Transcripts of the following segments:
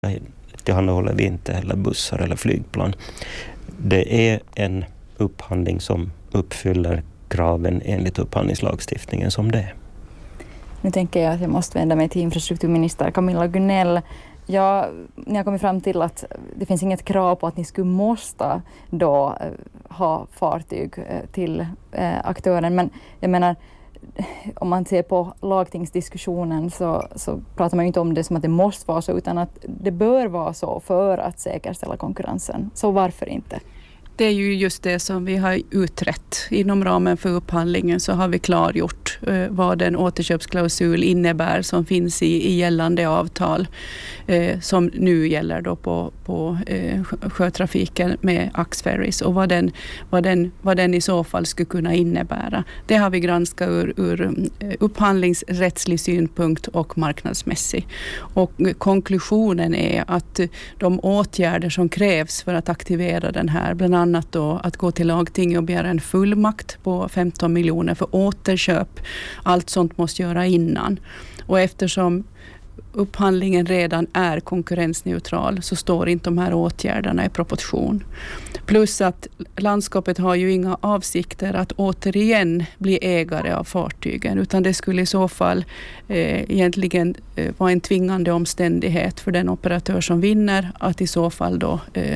tillhandahåller vi inte heller bussar eller flygplan. Det är en upphandling som uppfyller kraven enligt upphandlingslagstiftningen som det är. Nu tänker jag att jag måste vända mig till infrastrukturminister Camilla Gunell. Ni har kommit fram till att det finns inget krav på att ni skulle måste då ha fartyg till aktören. Men jag menar, om man ser på lagtingsdiskussionen så pratar man ju inte om det som att det måste vara så, utan att det bör vara så för att säkerställa konkurrensen. Så varför inte? Det är ju just det som vi har utrett. Inom ramen för upphandlingen så har vi klargjort vad en återköpsklausul innebär som finns i gällande avtal som nu gäller då på sjötrafiken med Axferries och vad den i så fall skulle kunna innebära. Det har vi granskat ur upphandlingsrättslig synpunkt och marknadsmässig. Och konklusionen är att de åtgärder som krävs för att aktivera den här, bland annat då att gå till lagting och begära en fullmakt på 15 miljoner för återköp. Allt sånt måste göra innan. Och eftersom upphandlingen redan är konkurrensneutral så står inte de här åtgärderna i proportion. Plus att landskapet har ju inga avsikter att återigen bli ägare av fartygen, utan det skulle i så fall egentligen vara en tvingande omständighet för den operatör som vinner att i så fall då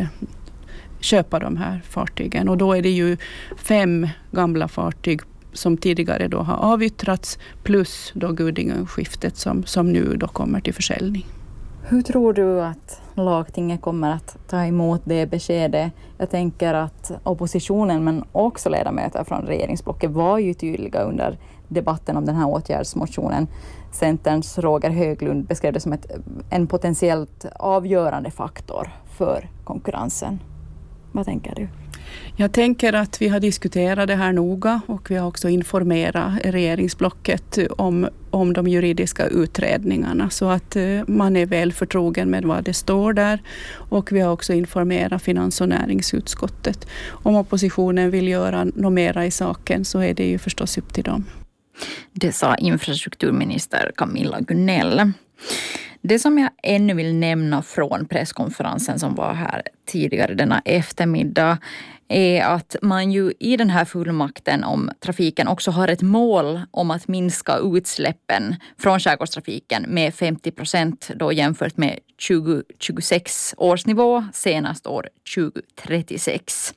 köpa de här fartygen. Och då är det ju 5 gamla fartyg som tidigare då har avyttrats plus då Gudingön-skiftet som nu då kommer till försäljning. Hur tror du att lagtinget kommer att ta emot det beskedet? Jag tänker att oppositionen men också ledamöter från regeringsblocket var ju tydliga under debatten om den här åtgärdsmotionen. Centerns Roger Höglund beskrev det som en potentiellt avgörande faktor för konkurrensen. Vad tänker du? Jag tänker att vi har diskuterat det här noga och vi har också informerat regeringsblocket om de juridiska utredningarna så att man är väl förtrogen med vad det står där. Och vi har också informerat finans- och näringsutskottet. Om oppositionen vill göra något mera i saken så är det ju förstås upp till dem. Det sa infrastrukturminister Camilla Gunell. Det som jag ännu vill nämna från presskonferensen som var här tidigare denna eftermiddag är att man ju i den här fullmakten om trafiken också har ett mål om att minska utsläppen från skärgårdstrafiken med 50% då jämfört med 2026 års nivå senast år 2036.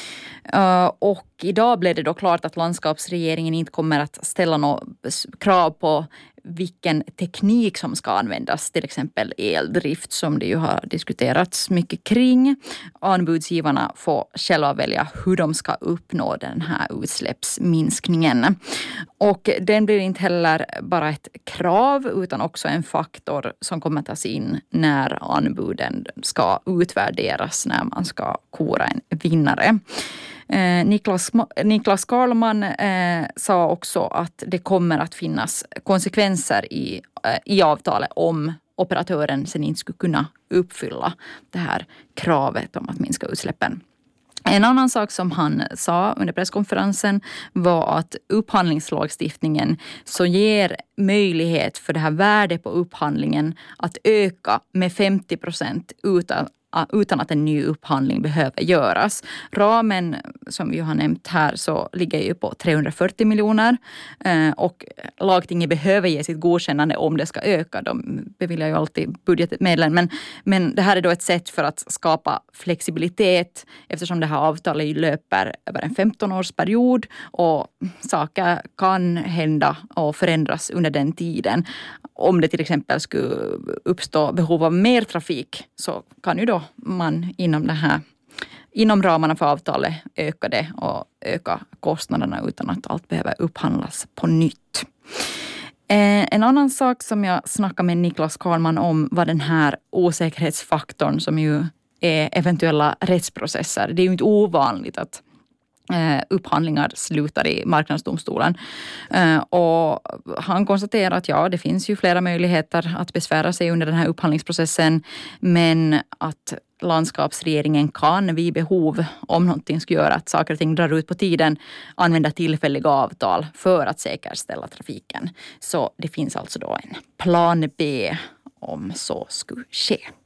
Och idag blev det då klart att landskapsregeringen inte kommer att ställa några krav på vilken teknik som ska användas, till exempel eldrift som det ju har diskuterats mycket kring. Anbudsgivarna får själva välja hur de ska uppnå den här utsläppsminskningen. Och den blir inte heller bara ett krav utan också en faktor som kommer att tas in när anbuden ska utvärderas, när man ska kora en vinnare. Niklas Karlman sa också att det kommer att finnas konsekvenser i avtalet om operatören sen inte skulle kunna uppfylla det här kravet om att minska utsläppen. En annan sak som han sa under presskonferensen var att upphandlingslagstiftningen så ger möjlighet för det här värdet på upphandlingen att öka med 50% utan att en ny upphandling behöver göras. Ramen som vi har nämnt här så ligger ju på 340 miljoner och lagtinget behöver ge sitt godkännande om det ska öka. De beviljar ju alltid budgetmedlen men det här är då ett sätt för att skapa flexibilitet eftersom det här avtalet löper över en 15-årsperiod och saker kan hända och förändras under den tiden. Om det till exempel skulle uppstå behov av mer trafik så kan ju då man inom ramarna för avtalet öka det och öka kostnaderna utan att allt behöver upphandlas på nytt. En annan sak som jag snackade med Niklas Karlman om var den här osäkerhetsfaktorn som ju är eventuella rättsprocesser. Det är ju inte ovanligt att upphandlingar slutar i marknadsdomstolen. Och han konstaterar att ja, det finns ju flera möjligheter att besvära sig under den här upphandlingsprocessen men att landskapsregeringen kan vid behov, om någonting skulle göra att saker och ting drar ut på tiden, använda tillfälliga avtal för att säkerställa trafiken. Så det finns alltså då en plan B om så skulle ske.